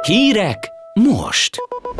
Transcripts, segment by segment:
Hírek most!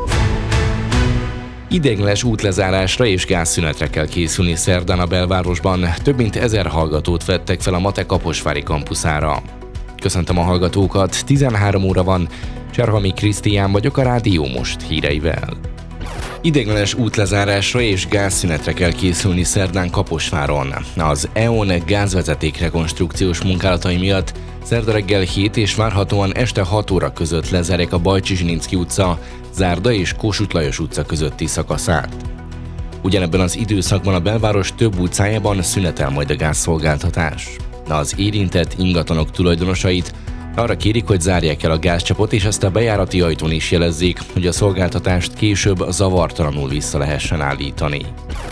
Ideiglenes útlezárásra és gázszünetre kell készülni szerdán a belvárosban. Több mint 1000 hallgatót vettek fel a MATE kaposvári kampuszára. Köszöntöm a hallgatókat, 13 óra van, Cserhami Krisztián vagyok a Rádió Most híreivel. Ideiglenes útlezárásra és gázszünetre kell készülni szerdán Kaposváron. Az E.ON gázvezeték rekonstrukciós munkálatai miatt szerda reggel 7 és várhatóan este 6 óra között lezárják a Bajcsy-Zsilinszky utca, Zárda és Kossuth Lajos utca közötti szakaszát. Ugyanebben az időszakban a belváros több utcájában szünetel majd a gázszolgáltatás. Az érintett ingatlanok tulajdonosait arra kérik, hogy zárják el a gázcsapot, és ezt a bejárati ajtón is jelezzék, hogy a szolgáltatást később zavartalanul vissza lehessen állítani.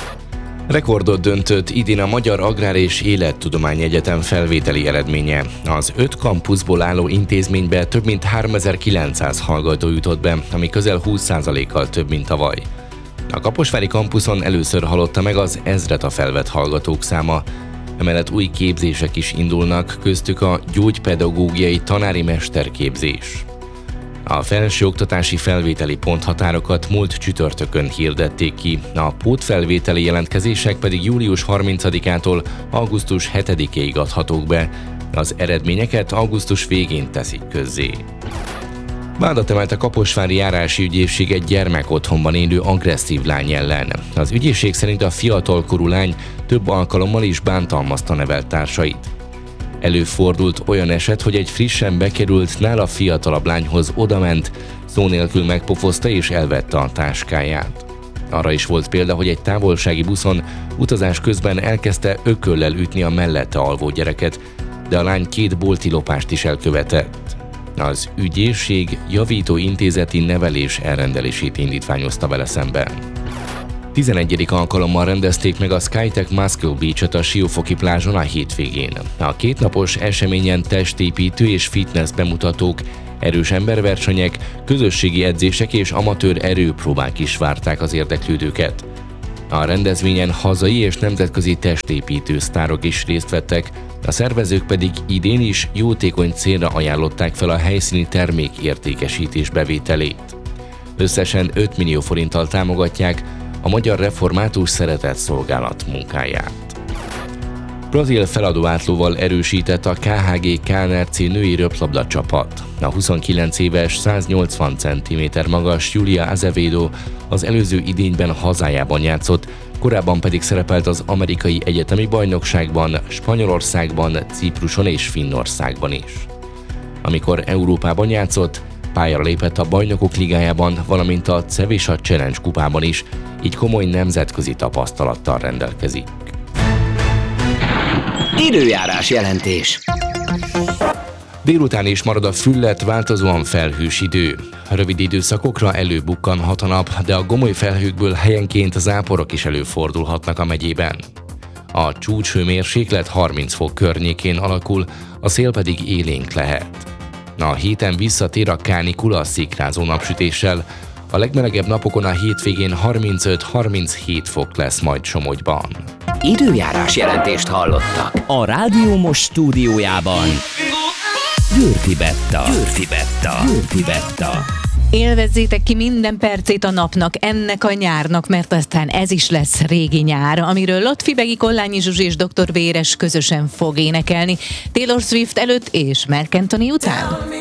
Rekordot döntött idén a Magyar Agrár és Élettudományi Egyetem felvételi eredménye. Az 5 kampuszból álló intézménybe több mint 3900 hallgató jutott be, ami közel 20%-kal több, mint tavaly. A kaposvári kampuszon először halotta meg az 1000-et a felvett hallgatók száma. Emellett új képzések is indulnak, köztük a gyógypedagógiai tanári mesterképzés. A felsőoktatási felvételi ponthatárokat múlt csütörtökön hirdették ki, a pótfelvételi jelentkezések pedig július 30-ától augusztus 7-ig adhatók be, az eredményeket augusztus végén teszik közzé. Vádat emelt a kaposvári járási ügyészség egy gyermekotthonban élő agresszív lány ellen. Az ügyészség szerint a fiatalkorú lány több alkalommal is bántalmazta nevelt társait. Előfordult olyan eset, hogy egy frissen bekerült, nála fiatalabb lányhoz odament, szó nélkül megpofozta és elvette a táskáját. Arra is volt példa, hogy egy távolsági buszon utazás közben elkezdte ököllel ütni a mellette alvó gyereket, de a lány 2 bolti lopást is elkövetett. Az ügyészség javító intézeti nevelés elrendelését indítványozta vele szemben. 11. alkalommal rendezték meg a Skytech Muscle Beach-et a Siófoki plázson a hétvégén. A 2 napos eseményen testépítő és fitness bemutatók, erős emberversenyek, közösségi edzések és amatőr erőpróbák is várták az érdeklődőket. A rendezvényen hazai és nemzetközi testépítő sztárok is részt vettek, a szervezők pedig idén is jótékony célra ajánlották fel a helyszíni termékértékesítés bevételét. Összesen 5 millió forinttal támogatják a Magyar Református Szeretetszolgálat munkáját. Brazil feladóátlóval erősített a KHG KNRC női röplabda csapat. A 29 éves, 180 cm magas Julia Azevedo az előző idényben hazájában játszott, korábban pedig szerepelt az amerikai egyetemi bajnokságban, Spanyolországban, Cipruson és Finnországban is. Amikor Európában játszott, pályára lépett a Bajnokok Ligájában, valamint a Cevicha Challenge kupában is, így komoly nemzetközi tapasztalattal rendelkezik. Időjárás jelentés. Délután is marad a fülledt, változóan felhős idő. Rövid időszakokra előbukkanhat a nap, de a gomoly felhőkből helyenként záporok is előfordulhatnak a megyében. A csúcshőmérséklet 30 fok környékén alakul, a szél pedig élénk lehet. A héten visszatér a kánikula szikrázó napsütéssel, a legmelegebb napokon a hétvégén 35-37 fok lesz majd Somogyban. Időjárás jelentést hallottak. A Rádió Most stúdiójában Győrfi Betta. Élvezzétek ki minden percét a napnak, ennek a nyárnak, mert aztán ez is lesz régi nyár, amiről Lottfi Begi, Kollányi Zsuzsi és Dr. Véres közösen fog énekelni Taylor Swift előtt és Marc Anthony után.